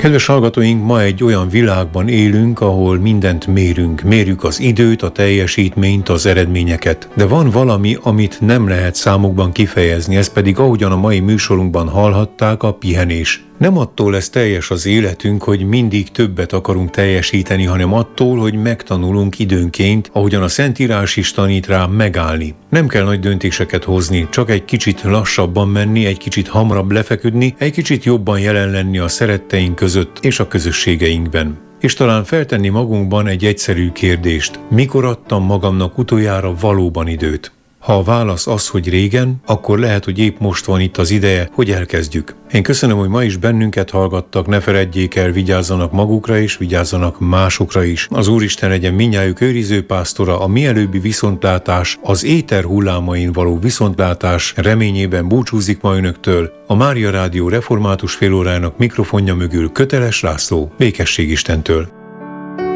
Kedves hallgatóink, ma egy olyan világban élünk, ahol mindent mérünk. Mérjük az időt, a teljesítményt, az eredményeket. De van valami, amit nem lehet számokban kifejezni, ez pedig, ahogyan a mai műsorunkban hallhatták, a pihenés. Nem attól lesz teljes az életünk, hogy mindig többet akarunk teljesíteni, hanem attól, hogy megtanulunk időnként, ahogyan a Szentírás is tanít rá, megállni. Nem kell nagy döntéseket hozni, csak egy kicsit lassabban menni, egy kicsit hamarabb lefeküdni, egy kicsit jobban jelen lenni a szeretteink között és a közösségeinkben. És talán feltenni magunkban egy egyszerű kérdést: mikor adtam magamnak utoljára valóban időt? Ha a válasz az, hogy régen, akkor lehet, hogy épp most van itt az ideje, hogy elkezdjük. Én köszönöm, hogy ma is bennünket hallgattak, ne feledjék el, vigyázzanak magukra és vigyázzanak másokra is. Az Úristen legyen mindnyájuk őrizőpásztora, a mielőbbi viszontlátás, az éter hullámain való viszontlátás reményében búcsúzik ma önöktől. A Mária Rádió református félórájának mikrofonja mögül Köteles László. Békesség Istentől!